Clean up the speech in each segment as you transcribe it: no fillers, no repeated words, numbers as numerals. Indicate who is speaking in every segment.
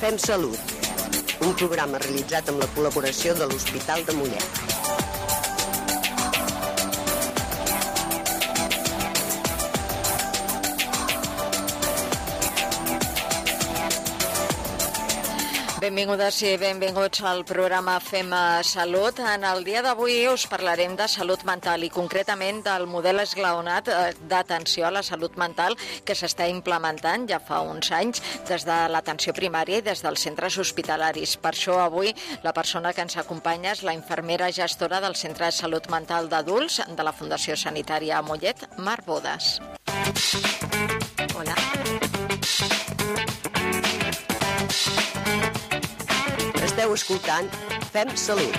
Speaker 1: Fem Salut, un programa realitzat amb la col·laboració de l'Hospital de Mollet.
Speaker 2: Benvingudes i benvinguts al programa Fem Salut. En el dia d'avui us parlarem de salut mental i concretament del model esglaonat d'atenció a la salut mental que s'està implementant ja fa uns anys des de l'atenció primària i des dels centres hospitalaris. Per això avui la persona que ens acompanya és la infermera gestora del Centre de Salut Mental d'Adults de la Fundació Sanitària Mollet, Mar Bodas.
Speaker 1: Hola. Esteu escoltant Fem Salut.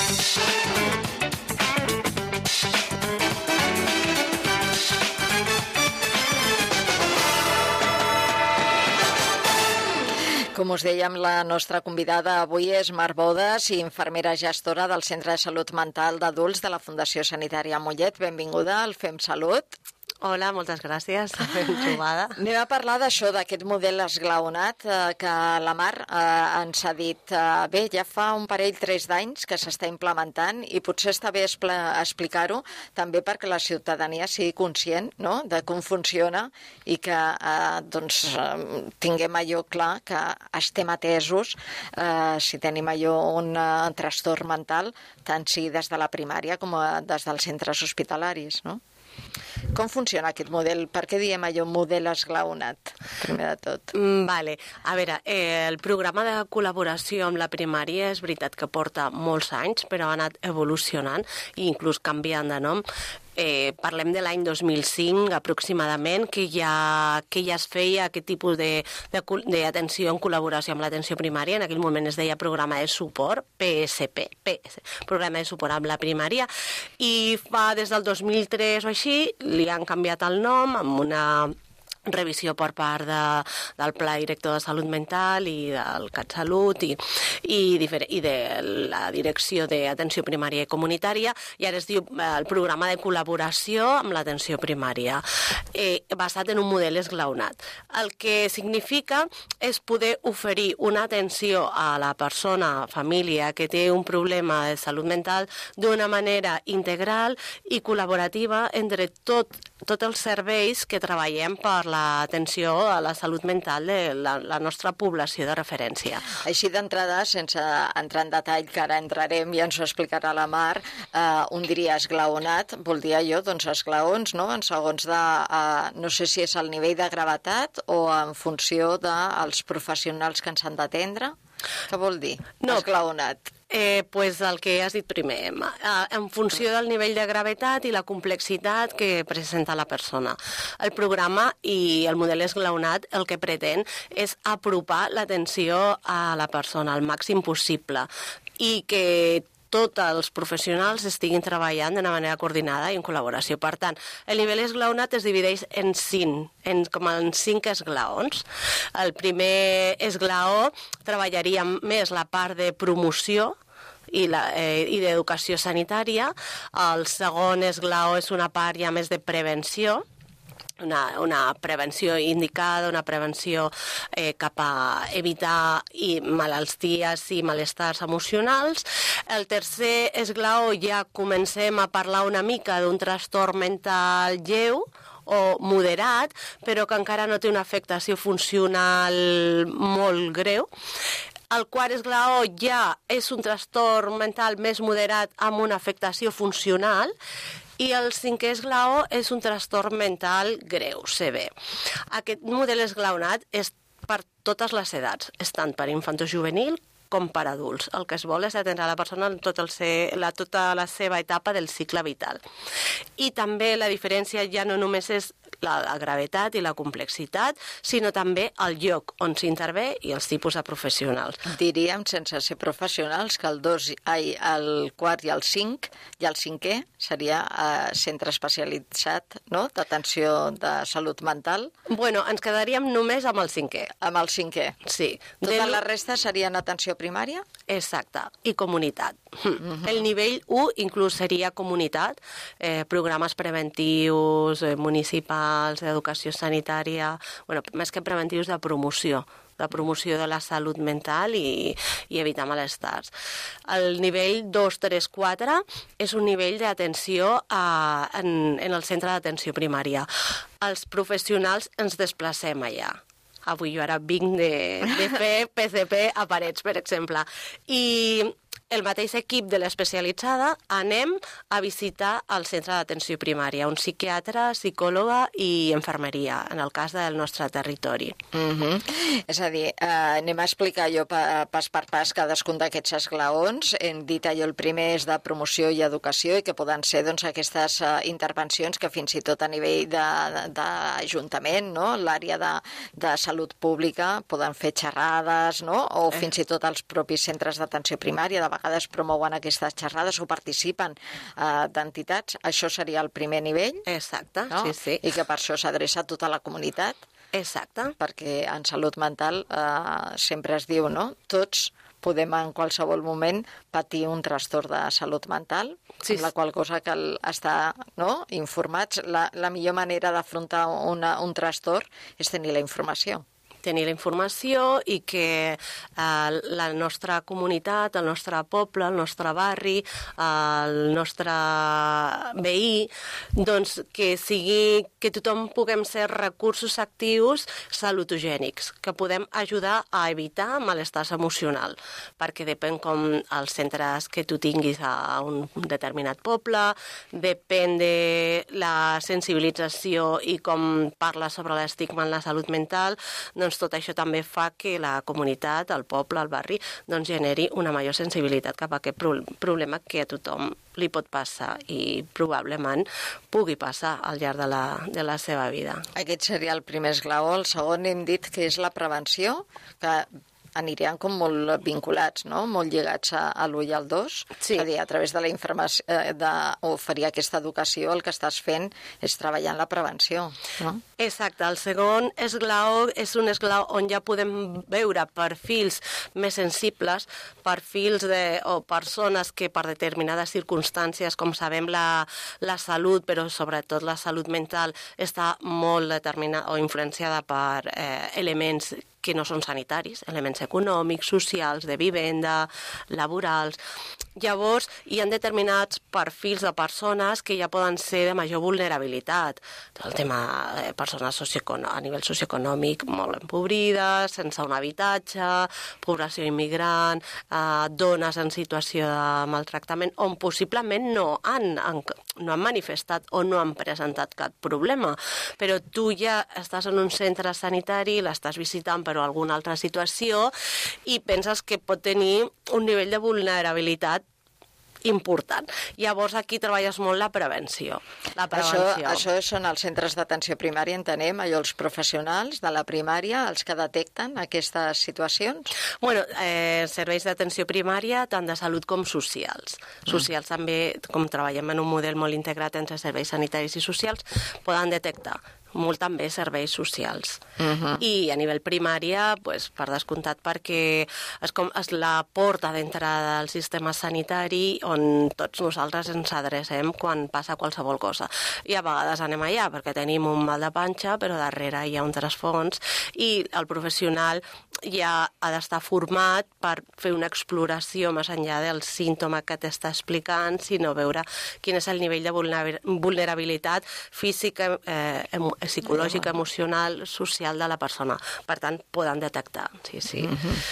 Speaker 2: Com us dèiem, la nostra convidada avui és Mar Bodas, infermera gestora del Centre de Salut Mental d'Adults de la Fundació Sanitària Mollet. Benvinguda al Fem Salut.
Speaker 3: Hola, moltes gràcies. Ben trobada.
Speaker 2: Anem a parlar d'això, d'aquest model esglaonat que la Mar ens ha dit. Bé, ja fa un parell, 3 d'anys que s'està implementant i potser està bé explicar-ho també perquè la ciutadania sigui conscient, no?, de com funciona i que tinguem allò clar, que estem atesos si tenim allò un trastorn mental, tant sigui des de la primària com des dels centres hospitalaris, no? Com funciona aquest model? Per què diem allò model esglaonat, primer de tot?
Speaker 3: Vale. A veure, el programa de col·laboració amb la primària és veritat que porta molts anys, però ha anat evolucionant i inclús canviant de nom. Parlem de l'any 2005 aproximadament, que ja es feia aquest tipus d'atenció en col·laboració amb l'atenció primària. En aquell moment es deia programa de suport, PSP, programa de suport amb la primària, i fa des del 2003 o així li han canviat el nom amb una revisió per part del Pla Director de Salut Mental i del CatSalut i de la Direcció d'Atenció Primària i Comunitària, i ara es diu el programa de col·laboració amb l'atenció primària, basat en un model esglaonat. El que significa és poder oferir una atenció a la persona, família, que té un problema de salut mental d'una manera integral i col·laborativa entre tots els serveis que treballem per l'atenció a la salut mental de la nostra població de referència.
Speaker 2: Així d'entrada, sense entrar en detall, que ara entrarem i ens ho explicarà la Mar, un diria esglaonat, vol dir allò, doncs esglaons, no?, en segons de, no sé si és el nivell de gravetat o en funció dels professionals que ens han d'atendre. Què vol dir, esglaonat?
Speaker 3: Pues el que has dit primer, en funció del nivell de gravetat i la complexitat que presenta la persona. El programa i el model esglaonat el que pretén és apropar l'atenció a la persona al màxim possible i que tots els professionals estiguin treballant d'una manera coordinada i en col·laboració. Per tant, el nivell esglaonat es divideix en 5 esglaons. El primer esglaó treballaria més la part de promoció i d'educació sanitària. El segon esglaó és una part ja més de prevenció, una prevenció indicada, una prevenció cap a evitar malalties i malestars emocionals. El tercer esglaó ja comencem a parlar una mica d'un trastorn mental lleu o moderat, però que encara no té una afectació funcional molt greu. El quart esglaó ja és un trastorn mental més moderat amb una afectació funcional, i el 5è esglaó és un trastorn mental greu, sever. Aquest model esglaonat és per totes les edats, és tant per infantojuvenil com per adults. El que es vol és atendre a la persona en tota la seva etapa del cicle vital. I també la diferència ja no només és la gravetat i la complexitat, sinó també el lloc on s'intervé i els tipus de professionals.
Speaker 2: Diríem, sense ser professionals, que el quart i el 5 i el 5è seria centre especialitzat, no?, d'atenció de salut mental.
Speaker 3: Bueno, ens quedaríem només amb el 5è.
Speaker 2: Amb el 5è.
Speaker 3: Sí.
Speaker 2: Tota la resta serien atenció primària?
Speaker 3: Exacte, i comunitat. El nivell 1 inclús seria comunitat, programes preventius, municipals, d'educació sanitària, més que preventius, de promoció de la salut mental i evitar malestars. El nivell 2, 3, 4 és un nivell d'atenció en el centre d'atenció primària. Els professionals ens desplacem allà. Avui jo ara vinc de fer PCP a Parets, per exemple. I el mateix equip de l'especialitzada anem a visitar el centre d'atenció primària, un psiquiatre, psicòloga i infermeria, en el cas del nostre territori.
Speaker 2: És a dir, anem a explicar allò pas per pas cadascun d'aquests esglaons. Hem dit allò, el primer és de promoció i educació i que poden ser aquestes intervencions que fins i tot a nivell d'Ajuntament, l'àrea de salut pública, poden fer xerrades, o fins i tot els propis centres d'atenció primària, de vegades promouen aquestes xerrades o participen d'entitats. Això seria el primer nivell.
Speaker 3: Exacte, sí.
Speaker 2: I que per això s'adreça a tota la comunitat.
Speaker 3: Exacte.
Speaker 2: Perquè en salut mental sempre es diu, tots podem en qualsevol moment patir un trastorn de salut mental, amb la qual cosa cal estar informats. La millor manera d'afrontar un trastorn és tenir la informació.
Speaker 3: Tenir la informació i que la nostra comunitat, el nostre poble, el nostre barri, el nostre veí, doncs que tothom puguem ser recursos actius salutogènics, que podem ajudar a evitar malestars emocional, perquè depèn com els centres que tu tinguis a un determinat poble, depèn de la sensibilització i com parles sobre l'estigma en la salut mental, doncs tot això també fa que la comunitat, el poble, el barri, generi una major sensibilitat cap a aquest problema que a tothom li pot passar i probablement pugui passar al llarg de la seva vida.
Speaker 2: Aquest seria el primer esglaó. El segon hem dit que és la prevenció, que anirien com molt vinculats, molt lligats a l'1 i al 2.
Speaker 3: Sí.
Speaker 2: És a dir, a través de la informació, d'oferir aquesta educació, el que estàs fent és treballar en la prevenció.
Speaker 3: Exacte. El segon esglaó és un esglaó on ja podem veure perfils més sensibles, perfils o persones que per determinades circumstàncies, com sabem, la salut, però sobretot la salut mental, està molt determinada o influenciada per elements que no són sanitaris, elements econòmics, socials, de vivenda, laborals. Llavors, hi ha determinats perfils de persones que ja poden ser de major vulnerabilitat. El tema de persones a nivell socioeconòmic molt empobrides, sense un habitatge, població immigrant, dones en situació de maltractament, on possiblement no han manifestat o no han presentat cap problema. Però tu ja estàs en un centre sanitari, l'estàs visitant per alguna altra situació i penses que pot tenir un nivell de vulnerabilitat important. Llavors aquí treballes molt la prevenció.
Speaker 2: Això són els centres d'atenció primària, entenem, allò els professionals de la primària, els que detecten aquestes situacions?
Speaker 3: Serveis d'atenció primària, tant de salut com socials. Socials també, com treballem en un model molt integrat entre serveis sanitaris i socials, poden detectar molt també serveis socials. I a nivell primària, per descomptat, perquè és la porta d'entrada al sistema sanitari on tots nosaltres ens adrecem quan passa qualsevol cosa. I a vegades anem allà perquè tenim un mal de panxa, però darrere hi ha un trasfons i el professional ja ha d'estar format per fer una exploració més enllà del símptoma que t'està explicant, sinó veure quin és el nivell de vulnerabilitat física, psicològica, emocional, social de la persona. Per tant, poden detectar. Sí.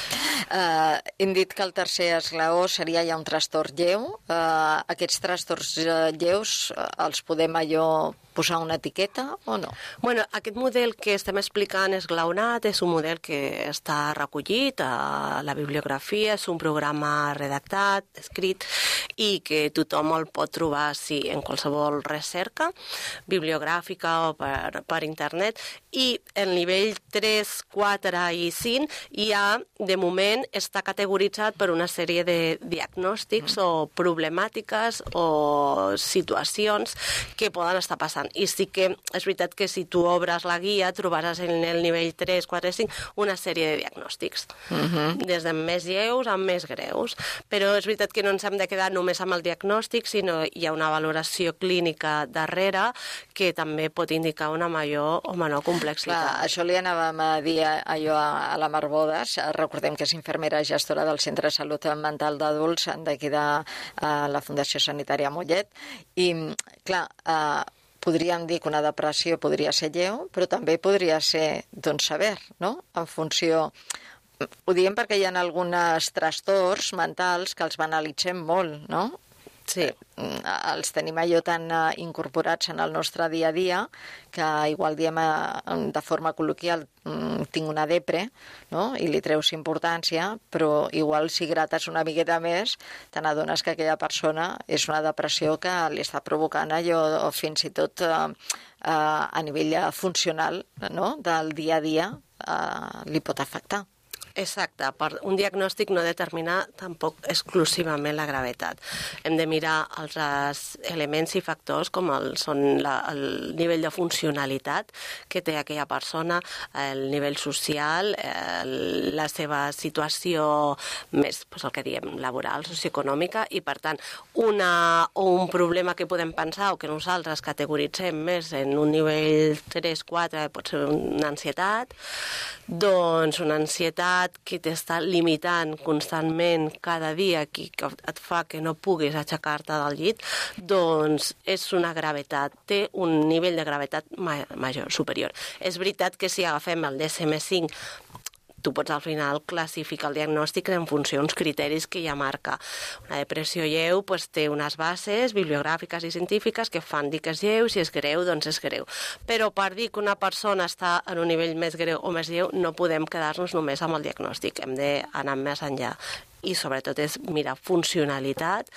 Speaker 2: Hem dit que el tercer esglaó seria ja un trastorn lleu. Aquests trastorns lleus els podem posar una etiqueta o no?
Speaker 3: Aquest model que estem explicant esglaonat és un model que està recollit a la bibliografia, és un programa redactat, escrit, i que tothom el pot trobar en qualsevol recerca bibliogràfica o per internet. I en nivell 3, 4 i 5 hi ha, de moment, normalment està categoritzat per una sèrie de diagnòstics o problemàtiques o situacions que poden estar passant. I sí que és veritat que si tu obres la guia trobaràs en el nivell 3, 4, 5 una sèrie de diagnòstics, des de més lleus a més greus. Però és veritat que no ens hem de quedar només amb el diagnòstic, sinó hi ha una valoració clínica darrere que també pot indicar una major o menor complexitat.
Speaker 2: Clar, això li anàvem a dir allò a la Mar Bodes. Recordem que és infermera gestora del Centre de Salut Mental d'Adults d'aquí de la Fundació Sanitària Mollet. I, clar, podríem dir que una depressió podria ser lleu, però també podria ser, doncs, sever, no? En funció... Ho diem perquè hi ha alguns trastorns mentals que els banalitzem molt, no?
Speaker 3: Sí.
Speaker 2: Els tenim allò tan incorporats en el nostre dia a dia que igual diem de forma col·loquial tinc una depre, no? I li treus importància, però igual si grates una miqueta més te n'adones que aquella persona és una depressió que li està provocant allò, o fins i tot a nivell funcional, no? Del dia a dia li pot afectar.
Speaker 3: Exacte, un diagnòstic no determina tampoc exclusivament la gravetat. Hem de mirar altres elements i factors com són el nivell de funcionalitat que té aquella persona, el nivell social, la seva situació més, el que diem, laboral, socioeconòmica, i per tant un problema que podem pensar o que nosaltres categoritzem més en un nivell 3-4 pot ser una ansietat, doncs una ansietat que t'està limitant constantment cada dia, que et fa que no puguis aixecar-te del llit, doncs és una gravetat, té un nivell de gravetat major, superior. És veritat que si agafem el DSM-5, tu pots al final classificar el diagnòstic en funció d'uns criteris que ja marca. Una depressió lleu té unes bases bibliogràfiques i científiques que fan dir que és lleu, si és greu, doncs és greu. Però per dir que una persona està en un nivell més greu o més lleu, no podem quedar-nos només amb el diagnòstic, hem d'anar més enllà. I sobretot és mirar funcionalitat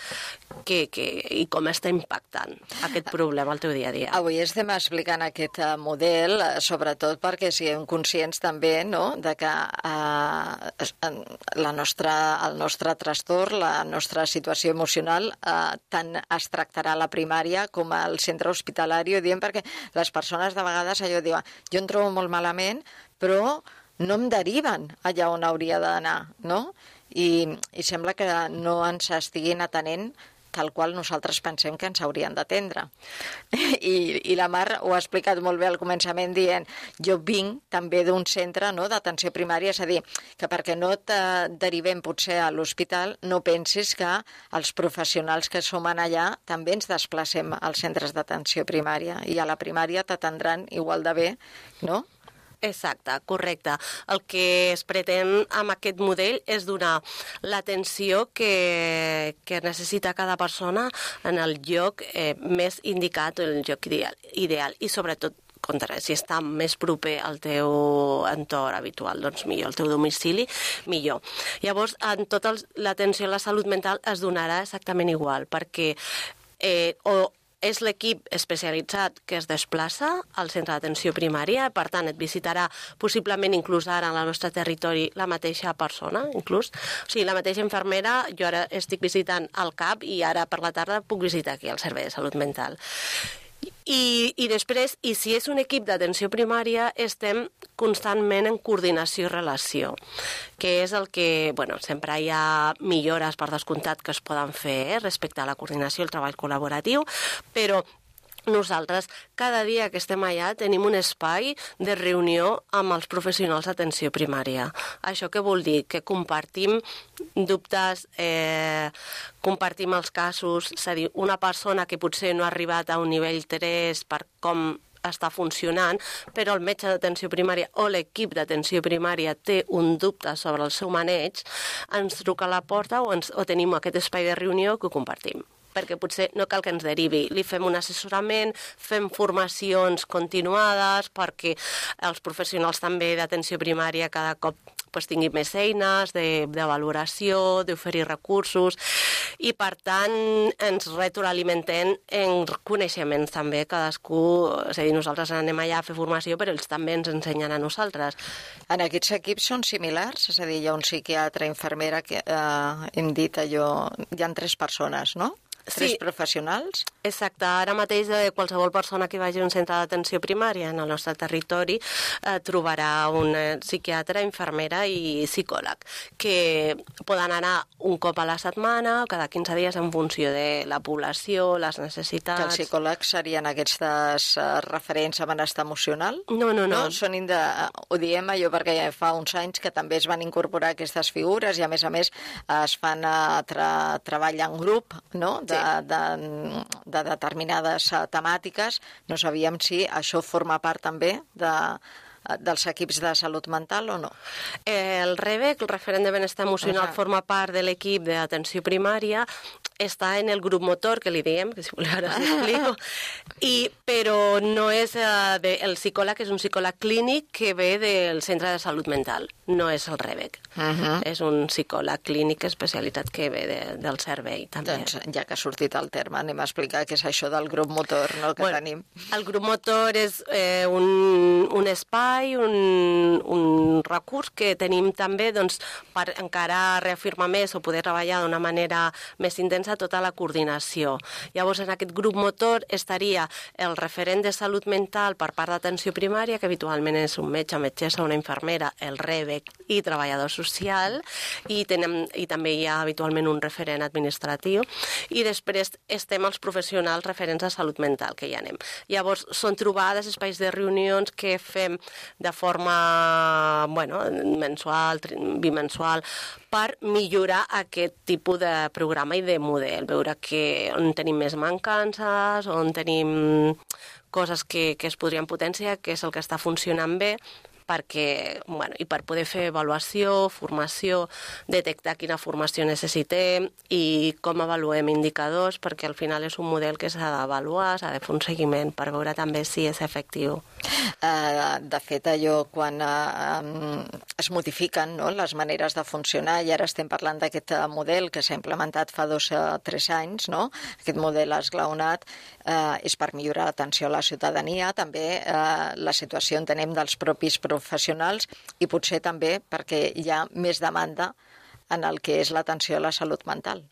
Speaker 3: i com està impactant aquest problema al teu dia a dia.
Speaker 2: Avui estem explicant aquest model, sobretot perquè siguem conscients també, no?, de que el nostre trastorn, la nostra situació emocional, tant es tractarà a la primària com al centre hospitalari, ho diem perquè les persones de vegades allò diuen, jo em trobo molt malament, però no em deriven allà on hauria d'anar, no? I sembla que no ens estiguin atenent tal qual nosaltres pensem que ens haurien d'atendre. I la Mar ho ha explicat molt bé al començament dient jo vinc també d'un centre, no, d'atenció primària, és a dir, que perquè no et derivem potser a l'hospital no pensis que els professionals que som allà també ens desplacem als centres d'atenció primària i a la primària t'atendran igual de bé, no?
Speaker 3: Exacte, correcte. El que es pretén amb aquest model és donar l'atenció que necessita cada persona en el lloc més indicat, el lloc ideal. I sobretot, si està més proper al teu entorn habitual, doncs millor, al teu domicili, millor. Llavors, en tota l'atenció a la salut mental es donarà exactament igual, perquè és l'equip especialitzat que es desplaça al centre d'atenció primària, per tant et visitarà possiblement inclús ara en el nostre territori la mateixa persona, inclús. O sigui, la mateixa infermera, jo ara estic visitant al CAP i ara per la tarda puc visitar aquí el Servei de Salut Mental. I després, i si és un equip d'atenció primària, estem constantment en coordinació i relació, que és el que, sempre hi ha millores per descomptat que es poden fer respecte a la coordinació i el treball col·laboratiu, però nosaltres cada dia que estem allà tenim un espai de reunió amb els professionals d'atenció primària. Això què vol dir? Que compartim dubtes, compartim els casos, és a dir, una persona que potser no ha arribat a un nivell 3 per com està funcionant, però el metge d'atenció primària o l'equip d'atenció primària té un dubte sobre el seu maneig, ens truca a la porta o tenim aquest espai de reunió que ho compartim. Perquè potser no cal que ens derivi. Li fem un assessorament, fem formacions continuades perquè els professionals també d'atenció primària cada cop tinguin més eines de valoració, d'oferir recursos, I, per tant, ens retroalimentem en coneixements també, cadascú, és a dir, nosaltres anem allà a fer formació, però ells també ens ensenyen a nosaltres.
Speaker 2: En aquests equips són similars? És a dir, hi ha un psiquiatre, infermera, que hem dit allò, hi ha 3 persones, no? 3 professionals?
Speaker 3: Exacte. Ara mateix qualsevol persona que vagi a un centre d'atenció primària en el nostre territori trobarà un psiquiatre, infermera i psicòleg, que poden anar un cop a la setmana o cada 15 dies en funció de la població, les necessitats...
Speaker 2: Que els psicòlegs serien aquestes referents a benestar emocional?
Speaker 3: No.
Speaker 2: Són ho diem allò perquè fa uns anys que també es van incorporar aquestes figures i a més es fan treball en grup, no?, de determinades temàtiques. No sabíem si això forma part també dels equips de salut mental o no.
Speaker 3: El REBEC, el referent de benestar emocional, forma part de l'equip d'atenció primària, està en el grup motor, que li diem, que si voleu ara us explico, però no és... el psicòleg és un psicòleg clínic que ve del centre de salut mental, no és el REBEC. És un psicòleg clínic especialitzat que ve del servei, també.
Speaker 2: Doncs, ja que ha sortit el terme, anem a explicar què és això del grup motor, no?, que tenim.
Speaker 3: El grup motor és un espai, un recurs que tenim també per encara reafirmar més o poder treballar d'una manera més intensa tota la coordinació. Llavors, en aquest grup motor estaria el referent de salut mental per part d'atenció primària, que habitualment és un metge, metgessa, una infermera, el REBEC i treballador social, i també hi ha habitualment un referent administratiu, i després estem els professionals referents a salut mental, que hi anem. Llavors, són trobades, espais de reunions que fem de forma mensual, bimensual, per millorar aquest tipus de programa i de model, veure on tenim més mancances, on tenim coses que es podrien potenciar, què és el que està funcionant bé, i per poder fer avaluació, formació, detectar quina formació necessitem i com avaluem indicadors, perquè al final és un model que s'ha d'avaluar, s'ha de fer un seguiment per veure també si és efectiu.
Speaker 2: De fet, allò, quan es modifiquen les maneres de funcionar, i ara estem parlant d'aquest model que s'ha implementat fa 2 o 3 anys, no? Aquest model esglaonat, és per millorar l'atenció a la ciutadania, també la situació entenem dels propis professionals i potser també perquè hi ha més demanda en el que és l'atenció a la salut mental.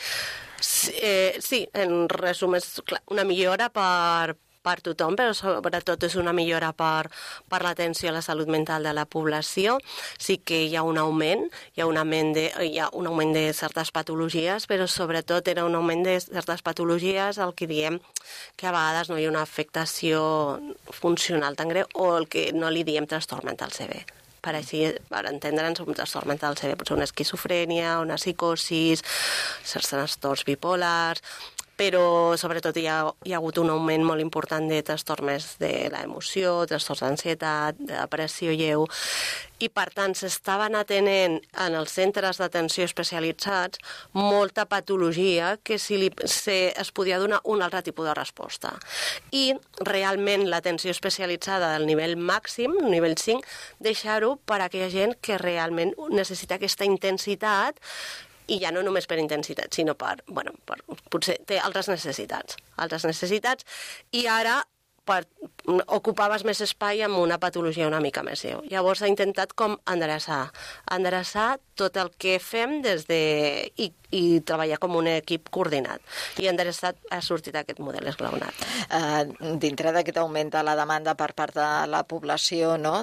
Speaker 3: Sí, en resum és una millora per tothom, però sobretot és una millora per l'atenció a la salut mental de la població. Sí que hi ha un augment, hi ha un augment de certes patologies, però sobretot era un augment de certes patologies, el que diem que a vegades no hi ha una afectació funcional tan greu, o el que no li diem trastorn mental sever. Per entendre'ns, un trastorn mental sever pot ser una esquizofrènia, una psicosis, certs trastorns bipolars, però sobretot hi ha hagut un augment molt important de trastorns de l'emoció, trastorns d'ansietat, de depressió lleu, i per tant s'estaven atenent en els centres d'atenció especialitzats molta patologia que es podia donar un altre tipus de resposta. I realment l'atenció especialitzada del nivell màxim, nivell 5, deixar-ho per a aquella gent que realment necessita aquesta intensitat, i ja no només per intensitat, sinó potser té altres necessitats, i ara ocupaves més espai amb una patologia una mica més lleu. Llavors s'ha intentat com endreçar tot el que fem i treballar com un equip coordinat. I endreçat ha sortit aquest model esglaonat.
Speaker 2: Dintre d'aquest augment de la demanda per part de la població, no?,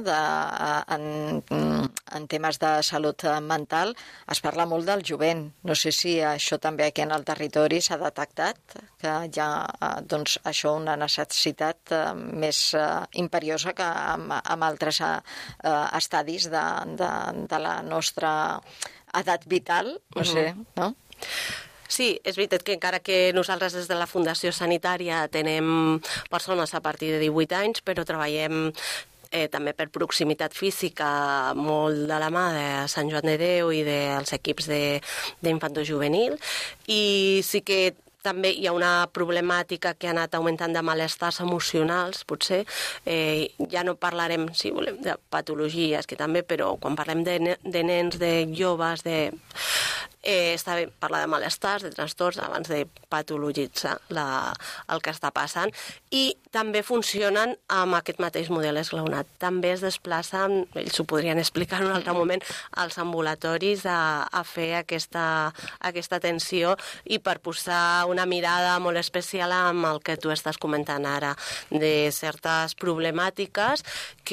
Speaker 2: en temes de salut mental, es parla molt del jovent. No sé si això també aquí en el territori s'ha detectat, que hi ha això una necessitat més imperiosa que amb altres estadis de la nostra edat vital, no sé, no?
Speaker 3: Sí, és veritat que encara que nosaltres des de la Fundació Sanitària tenem persones a partir de 18 anys, però treballem també per proximitat física molt de la mà de Sant Joan de Déu i dels equips d'infantojuvenil, i sí que també hi ha una problemàtica que ha anat augmentant de malestars emocionals, potser. Ja no parlarem, si volem, de patologies, que també, però quan parlem de nens, de joves, està bé parlar de malestars, de trastorns, abans de patologitzar el que està passant, i també funcionen amb aquest mateix model esglaonat. També es desplacen, ells ho podrien explicar en un altre moment, als ambulatoris a fer aquesta atenció i per posar una mirada molt especial amb el que tu estàs comentant ara, de certes problemàtiques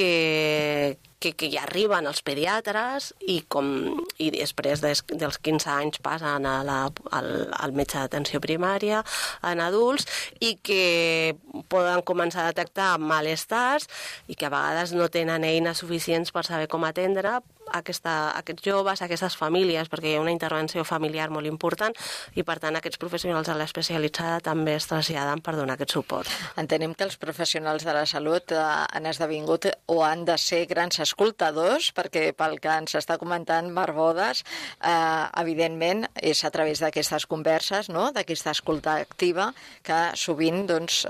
Speaker 3: que ja arriben als pediatres i després dels 15 anys passen al metge d'atenció primària en adults i que poden començar a detectar malestars i que a vegades no tenen eines suficients per saber com atendre aquests joves, aquestes famílies, perquè hi ha una intervenció familiar molt important i, per tant, aquests professionals de l'especialitzada també es traslladen per donar aquest suport.
Speaker 2: Entenem que els professionals de la salut han esdevingut o han de ser grans escoltadors, perquè pel que ens està comentant Mar Bodas, evidentment, és a través d'aquestes converses, no?, d'aquesta escolta activa, que sovint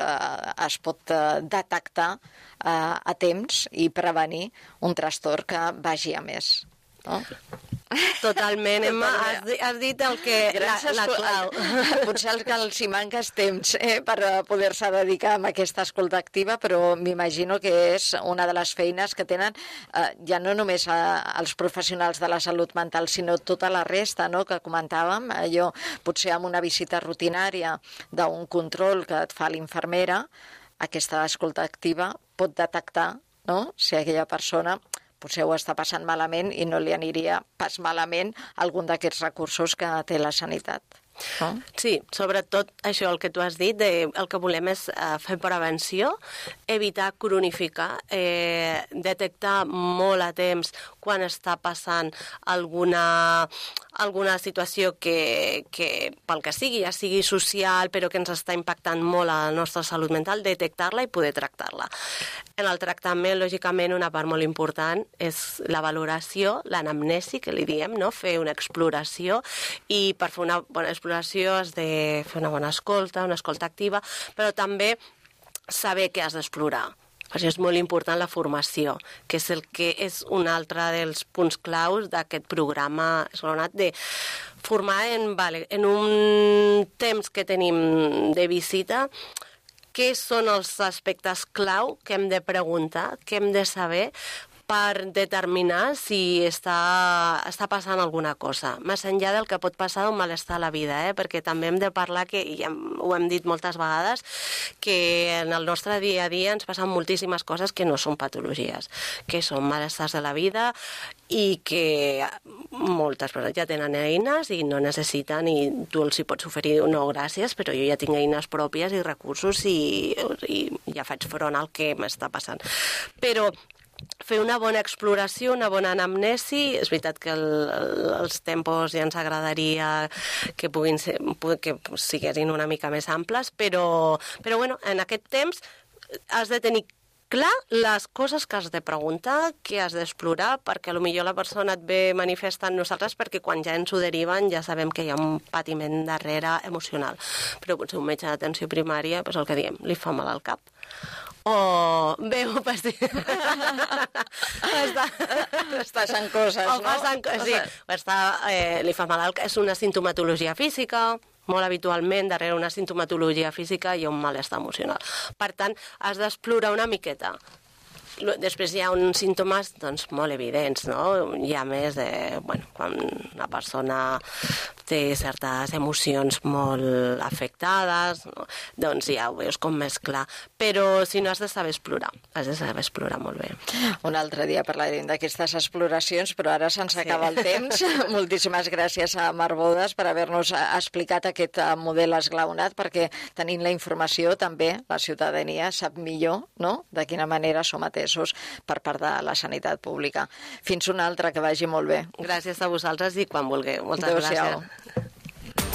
Speaker 2: es pot detectar a temps i prevenir un trastorn que vagi a més. No?
Speaker 3: Totalment, Emma, has dit la clau.
Speaker 2: Potser que els hi manca temps per poder-se dedicar a aquesta escolta activa, però m'imagino que és una de les feines que tenen ja no només els professionals de la salut mental, sinó tota la resta, no?, que comentàvem, allò potser amb una visita rutinària d'un control que et fa l'infermera, aquesta escolta activa pot detectar, no?, si aquella persona potser ho està passant malament i no li aniria pas malament algun d'aquests recursos que té la sanitat. No?
Speaker 3: Sí, sobretot això, el que tu has dit, el que volem és fer prevenció, evitar cronificar, detectar molt a temps quan està passant alguna situació que pel que sigui, ja sigui social, però que ens està impactant molt a la nostra salut mental, detectar-la i poder tractar-la. En el tractament, lògicament, una part molt important és la valoració, l'anamnesi, que li diem, no?, fer una exploració, i per fer una bona exploració has de fer una bona escolta, una escolta activa, però també saber què has d'explorar. Per això és molt important la formació, que és el que és un altre dels punts claus d'aquest programa esglaonat, de formar en un temps que tenim de visita, què són els aspectes clau que hem de preguntar, que hem de saber per determinar si està passant alguna cosa, més enllà del que pot passar d'un malestar a la vida, perquè també hem de parlar, que ja ho hem dit moltes vegades, que en el nostre dia a dia ens passen moltíssimes coses que no són patologies, que són malestars de la vida i que moltes persones ja tenen eines i no necessiten, i tu els hi pots oferir, no, gràcies, però jo ja tinc eines pròpies i recursos i ja faig front al que m'està passant. Però fer una bona exploració, una bona anamnesi, és veritat que els tempos ja ens agradaria que siguessin una mica més amples, però bueno, en aquest temps has de tenir clar les coses que has de preguntar, que has d'explorar, perquè potser la persona et ve manifestant nosaltres, perquè quan ja ens ho deriven ja sabem que hi ha un patiment darrere emocional. Però potser un metge d'atenció primària, doncs el que diem, li fa mal al cap. O veu passen
Speaker 2: coses, no?
Speaker 3: Sí, li fa mal al cap. És una sintomatologia física, molt habitualment darrere una sintomatologia física hi ha un malestar emocional. Per tant, has d'explorar una miqueta. Després hi ha uns símptomes molt evidents, no? Hi ha més de, quan una persona té certes emocions molt afectades, no? Doncs ja ho veus com més clar. Però si no, has de saber explorar molt bé.
Speaker 2: Un altre dia parlarem d'aquestes exploracions, però ara se'ns acaba el temps. Moltíssimes gràcies a Mar Bodas per haver-nos explicat aquest model esglaonat, perquè tenint la informació també la ciutadania sap millor, no?, de quina manera som atesos per part de la sanitat pública. Fins una altra, que vagi molt bé.
Speaker 3: Gràcies a vosaltres i quan vulgueu. Moltes gràcies.